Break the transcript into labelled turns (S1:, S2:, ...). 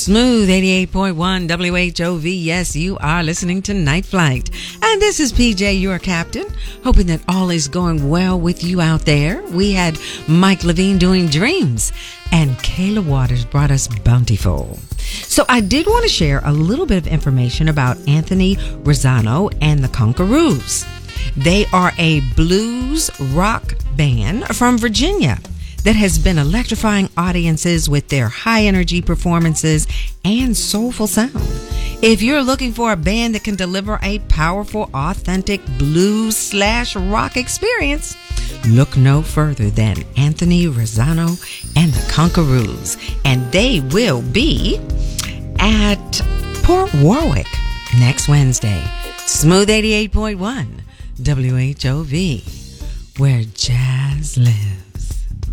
S1: Smooth 88.1 WHOV. Yes, you are listening to Night Flight. And this is PJ, your captain. Hoping that all is going well with you out there. We had Mike Levine doing Dreams, and Kayla Waters brought us Bountiful. So I did want to share a little bit of information about Anthony Rosano and the Conquerors. They are a blues rock band from Virginia that has been electrifying audiences with their high-energy performances and soulful sound. If you're looking for a band that can deliver a powerful, authentic blues/rock experience, look no further than Anthony Rosano and the Conquerors. And they will be at Port Warwick next Wednesday. Smooth 88.1 WHOV, where jazz lives.